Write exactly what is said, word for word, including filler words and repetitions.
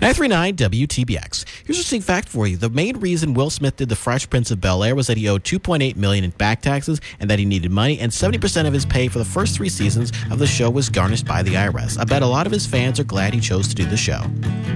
nine three nine W T B X. Here's an interesting fact for you. The main reason Will Smith did The Fresh Prince of Bel-Air was that he owed two point eight million dollars in back taxes and that he needed money, and seventy percent of his pay for the first three seasons of the show was garnished by the I R S. I bet a lot of his fans are glad he chose to do the show.